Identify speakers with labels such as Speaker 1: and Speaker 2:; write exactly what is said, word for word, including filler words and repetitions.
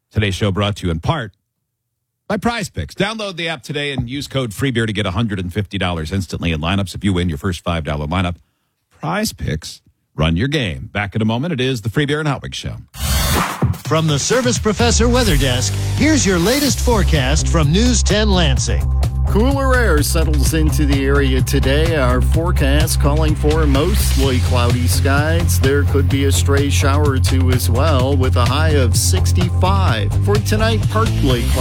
Speaker 1: Today's show brought to you in part by Prize Picks. Download the app today and use code FREEBEER to get one hundred fifty dollars instantly in lineups if you win your first five dollars lineup. Prize Picks, run your game. Back in a moment, it is the Free Beer and Hot Wings Show.
Speaker 2: From the Service Professor Weather Desk, here's your latest forecast from News ten Lansing.
Speaker 3: Cooler air settles into the area today. Our forecast calling for mostly cloudy skies. There could be a stray shower or two as well, with a high of sixty-five. For tonight, partly cloudy.